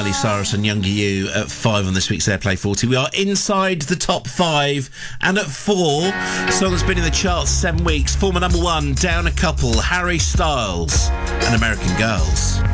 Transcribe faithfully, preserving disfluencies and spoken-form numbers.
Miley Cyrus and Younger You at five on this week's Airplay forty. We are inside the top five, and at four, song that's been in the charts seven weeks, former number one, down a couple, Harry Styles and American Girls.